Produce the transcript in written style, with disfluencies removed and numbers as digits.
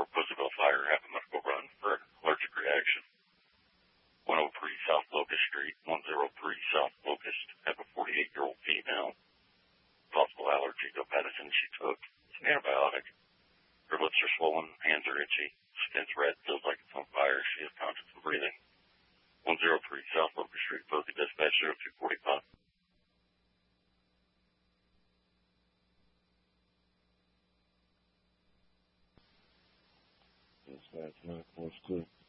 Poseville Fire have a medical run for an allergic reaction. 103 South Locust Street, 103 South Locust, have a 48-year-old female. Possible allergy to medicine she took. It's an antibiotic. Her lips are swollen, hands are itchy, skin's red, feels like it's on fire. She is conscious and breathing. 103 South Locust Street, Posey Dispatch 0245. Dispatch 942.